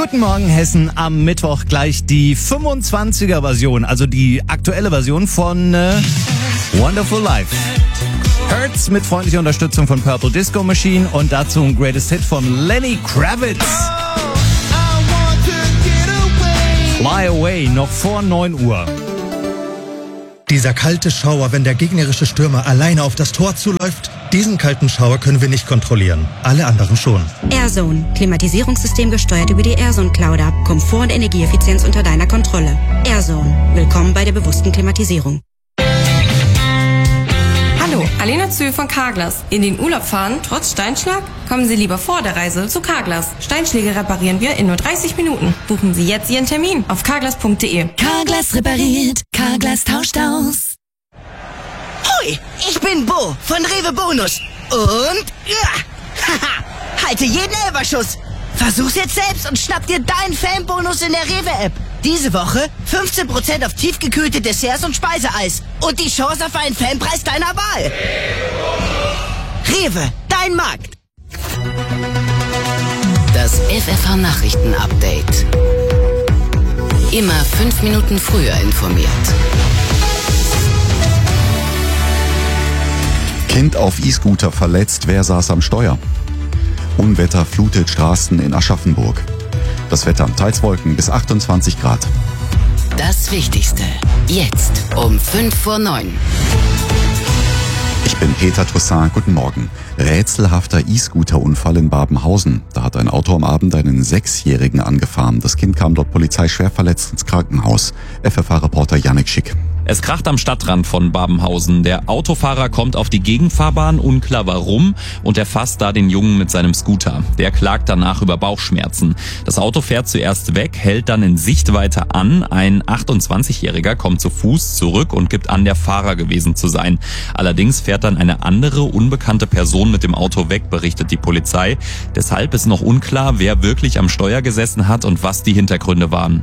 Guten Morgen Hessen, am Mittwoch gleich die 25er-Version, also die aktuelle Version von Wonderful Life. Hurts mit freundlicher Unterstützung von Purple Disco Machine und dazu ein Greatest Hit von Lenny Kravitz. Fly Away, noch vor 9 Uhr. Dieser kalte Schauer, wenn der gegnerische Stürmer alleine auf das Tor zuläuft, diesen kalten Schauer können wir nicht kontrollieren. Alle anderen schon. AirZone. Klimatisierungssystem gesteuert über die AirZone Cloud App. Komfort und Energieeffizienz unter deiner Kontrolle. AirZone. Willkommen bei der bewussten Klimatisierung. Hallo, Alena Zühl von Carglass. In den Urlaub fahren, trotz Steinschlag? Kommen Sie lieber vor der Reise zu Carglass. Steinschläge reparieren wir in nur 30 Minuten. Buchen Sie jetzt Ihren Termin auf carglass.de. Carglass repariert, Carglass tauscht aus. Hoi, ich bin Bo von Rewe Bonus. Und halte jeden Elferschuss. Versuch's jetzt selbst und schnapp dir deinen Fanbonus in der Rewe-App. Diese Woche 15% auf tiefgekühlte Desserts und Speiseeis. Und die Chance auf einen Fanpreis deiner Wahl. Rewe, dein Markt. Das FFH-Nachrichten-Update. Immer 5 Minuten früher informiert. Kind auf E-Scooter verletzt, wer saß am Steuer? Unwetter flutet Straßen in Aschaffenburg. Das Wetter, teils Wolken bis 28 Grad. Das Wichtigste. Jetzt um 8:55. Ich bin Peter Toussaint, guten Morgen. Rätselhafter E-Scooter-Unfall in Babenhausen. Da hat ein Auto am Abend einen 6-Jährigen angefahren. Das Kind kam dort polizeischwer verletzt ins Krankenhaus. FFH-Reporter Yannick Schick. Es kracht am Stadtrand von Babenhausen. Der Autofahrer kommt auf die Gegenfahrbahn, unklar warum, und erfasst da den Jungen mit seinem Scooter. Der klagt danach über Bauchschmerzen. Das Auto fährt zuerst weg, hält dann in Sichtweite an. Ein 28-Jähriger kommt zu Fuß zurück und gibt an, der Fahrer gewesen zu sein. Allerdings fährt dann eine andere, unbekannte Person mit dem Auto weg, berichtet die Polizei. Deshalb ist noch unklar, wer wirklich am Steuer gesessen hat und was die Hintergründe waren.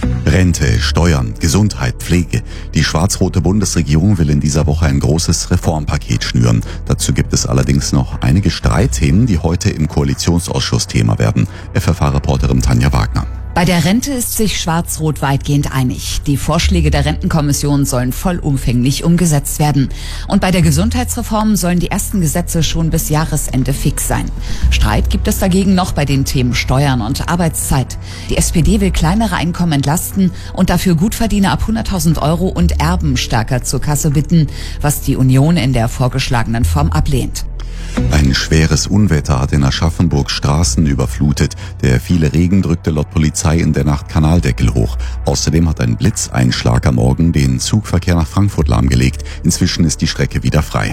Rente, Steuern, Gesundheit, Pflege. Die schwarz-rote Bundesregierung will in dieser Woche ein großes Reformpaket schnüren. Dazu gibt es allerdings noch einige Streitthemen, die heute im Koalitionsausschuss Thema werden. FFH-Reporterin Tanja Wagner. Bei der Rente ist sich Schwarz-Rot weitgehend einig. Die Vorschläge der Rentenkommission sollen vollumfänglich umgesetzt werden. Und bei der Gesundheitsreform sollen die ersten Gesetze schon bis Jahresende fix sein. Streit gibt es dagegen noch bei den Themen Steuern und Arbeitszeit. Die SPD will kleinere Einkommen entlasten und dafür Gutverdiener ab 100.000 Euro und Erben stärker zur Kasse bitten, was die Union in der vorgeschlagenen Form ablehnt. Ein schweres Unwetter hat in Aschaffenburg Straßen überflutet. Der viele Regen drückte laut Polizei in der Nacht Kanaldeckel hoch. Außerdem hat ein Blitzeinschlag am Morgen den Zugverkehr nach Frankfurt lahmgelegt. Inzwischen ist die Strecke wieder frei.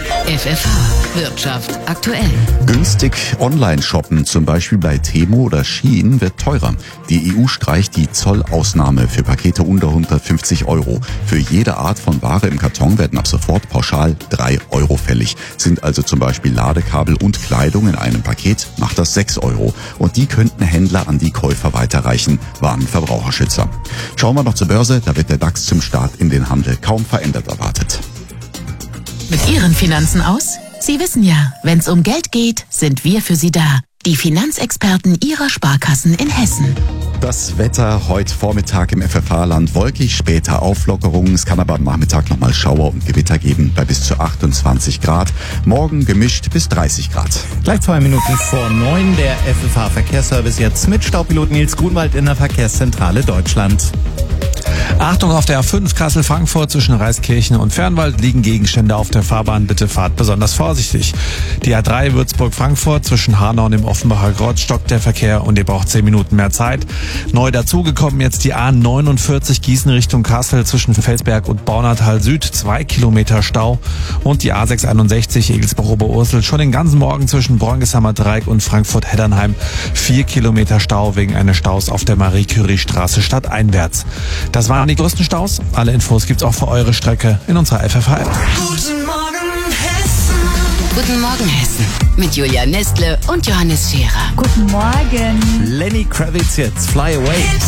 FFH Wirtschaft aktuell. Günstig online shoppen, zum Beispiel bei Temu oder Shein, wird teurer. Die EU streicht die Zollausnahme für Pakete unter 150 Euro. Für jede Art von Ware im Karton werden ab sofort pauschal 3 Euro fällig. Sind also zum Beispiel Ladekabel und Kleidung in einem Paket, macht das 6 Euro. Und die könnten Händler an die Käufer weiterreichen, warnen Verbraucherschützer. Schauen wir noch zur Börse, da wird der DAX zum Start in den Handel kaum verändert erwartet. Mit Ihren Finanzen aus? Sie wissen ja, wenn es um Geld geht, sind wir für Sie da. Die Finanzexperten Ihrer Sparkassen in Hessen. Das Wetter heute Vormittag im FFH-Land wolkig, später Auflockerungen. Es kann aber am Nachmittag nochmal Schauer und Gewitter geben bei bis zu 28 Grad. Morgen gemischt bis 30 Grad. Gleich 2 Minuten vor 9 der FFH-Verkehrsservice jetzt mit Staupilot Nils Grunwald in der Verkehrszentrale Deutschland. Achtung, auf der A5 Kassel-Frankfurt zwischen Reiskirchen und Fernwald liegen Gegenstände auf der Fahrbahn. Bitte fahrt besonders vorsichtig. Die A3 Würzburg-Frankfurt zwischen Hanau und dem Offenbacher Kreuz stockt der Verkehr und ihr braucht 10 Minuten mehr Zeit. Neu dazugekommen jetzt die A49 Gießen Richtung Kassel zwischen Felsberg und Baunatal Süd. 2 Kilometer Stau. Und die A661 Egelsbach-Oberursel schon den ganzen Morgen zwischen Bräungeshammer Dreieck und Frankfurt-Heddernheim. 4 Kilometer Stau wegen eines Staus auf der Marie-Curie-Straße stadteinwärts. Das waren die größten Staus. Alle Infos gibt's auch für eure Strecke in unserer FFH-App. Guten Morgen Hessen. Guten Morgen Hessen. Mit Julia Nestle und Johannes Scherer. Guten Morgen. Lenny Kravitz jetzt, Fly Away.